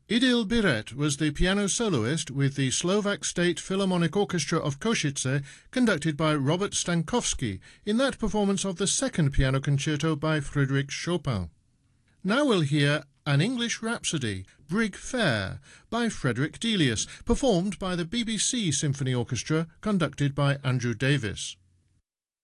Idil Biret was the piano soloist with the Slovak State Philharmonic Orchestra of Košice, conducted by Robert Stankovsky, in that performance of the second piano concerto by Frédéric Chopin. Now we'll hear An English Rhapsody, Brig Fair, by Frederick Delius, performed by the BBC Symphony Orchestra, conducted by Andrew Davis.